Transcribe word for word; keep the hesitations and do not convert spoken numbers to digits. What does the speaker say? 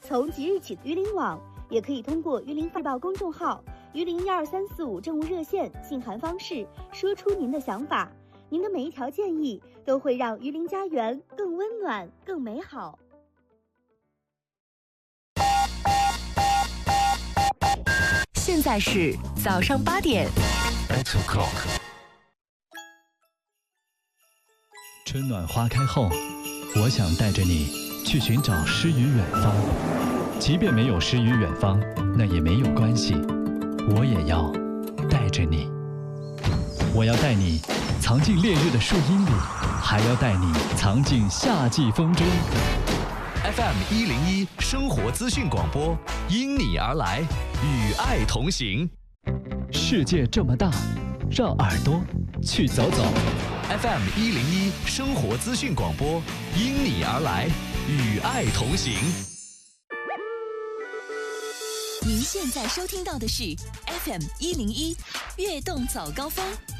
从即日起，鱼鳞网也可以通过鱼鳞日报公众号、鱼鳞一二三四五政务热线信函方式说出您的想法。您的每一条建议都会让鱼鳞家园更温暖、更美好。 现在是早上八点。 eight o'clock。春暖花开后，我想带着你去寻找诗与远方。即便没有诗与远方，那也没有关系，我也要带着你。我要带你藏进烈日的树荫里，还要带你藏进夏季风中。 F M 一零一生活资讯广播，因你而来，与爱同行。 世界这么大，让耳朵去走走。 F M 一零一生活资讯广播，因你而来，与爱同行。 您现在收听到的是 F M 一零一悦动早高峰。